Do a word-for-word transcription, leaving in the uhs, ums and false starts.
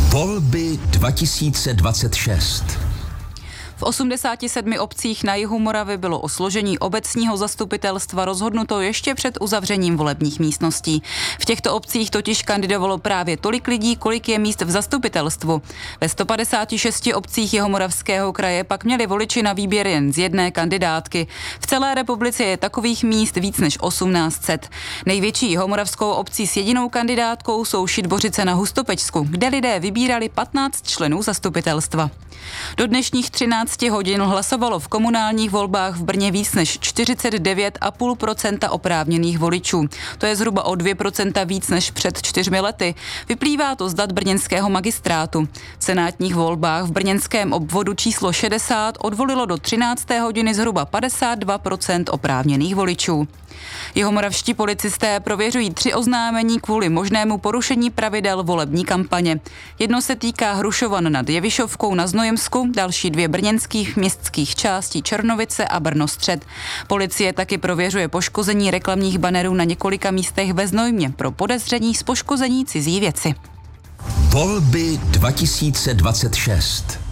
Volby dva tisíce dvacet šest. V osmdesáti sedmi obcích na jihu Moravy bylo o složení obecního zastupitelstva rozhodnuto ještě před uzavřením volebních místností. V těchto obcích totiž kandidovalo právě tolik lidí, kolik je míst v zastupitelstvu. Ve sto padesáti šesti obcích Jihomoravského kraje pak měli voliči na výběr jen z jedné kandidátky. V celé republice je takových míst víc než osmnáct set. Největší jihomoravskou obcí s jedinou kandidátkou jsou Šitbořice na Hustopečsku, kde lidé vybírali patnáct členů zastupitelstva. Do dnešních třinácti hodin hlasovalo v komunálních volbách v Brně víc než čtyřicet devět celá pět procenta oprávněných voličů. To je zhruba o dvě procenta víc než před čtyřmi lety. Vyplývá to z dat brněnského magistrátu. V senátních volbách v brněnském obvodu číslo šedesát odvolilo do třinácté hodiny zhruba padesát dva procent oprávněných voličů. Jihomoravští policisté prověřují tři oznámení kvůli možnému porušení pravidel volební kampaně. Jedno se týká Hrušovan nad Jevišovkou na Znojemsku, další dvě brněnských městských částí Černovice a Brno střed. Policie taky prověřuje poškození reklamních banerů na několika místech ve Znojmě pro podezření z poškození cizí věci. Volby dva tisíce dvacet šest.